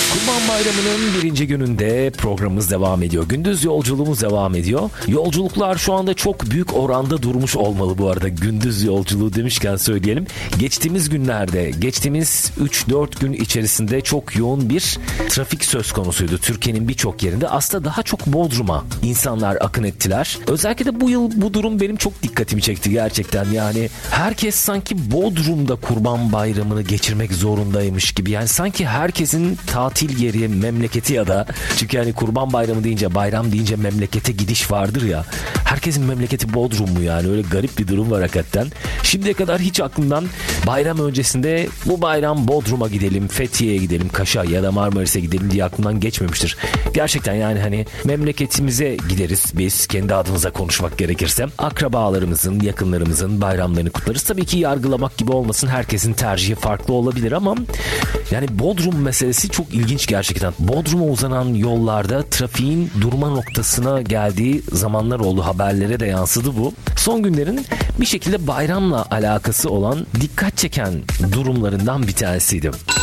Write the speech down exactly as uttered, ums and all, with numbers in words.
Kurban Bayramı'nın birinci gününde programımız devam ediyor. Gündüz yolculuğumuz devam ediyor. Yolculuklar şu anda çok büyük oranda durmuş olmalı bu arada. Gündüz yolculuğu demişken söyleyelim. Geçtiğimiz günlerde, geçtiğimiz üç dört gün içerisinde çok yoğun bir trafik söz konusuydu. Türkiye'nin birçok yerinde. Aslında daha çok Bodrum'a insanlar akın ettiler. Özellikle de bu yıl bu durum benim çok dikkatimi çekti gerçekten. Yani herkes sanki Bodrum'da Kurban Bayramı'nı geçirmek zorundaymış gibi. Yani sanki herkesin tatil yeri, memleketi ya da çünkü hani Kurban Bayramı deyince, bayram deyince memlekete gidiş vardır ya. Herkesin memleketi Bodrum mu yani? Öyle garip bir durum var hakikaten. Şimdiye kadar hiç aklımdan bayram öncesinde bu bayram Bodrum'a gidelim, Fethiye'ye gidelim, Kaş'a ya da Marmaris'e gidelim diye aklımdan geçmemiştir. Gerçekten yani hani memleketimize gideriz biz, kendi adımıza konuşmak gerekirse. Akrabalarımızın, yakınlarımızın bayramlarını kutlarız. Tabii ki yargılamak gibi olmasın, herkesin tercihi farklı olabilir ama yani Bodrum meselesi çok ilginç gerçekten. Bodrum'a uzanan yollarda trafiğin durma noktasına geldiği zamanlar oldu. Haberlere de yansıdı bu. Son günlerin bir şekilde bayramla alakası olan dikkat çeken durumlarından bir tanesiydi.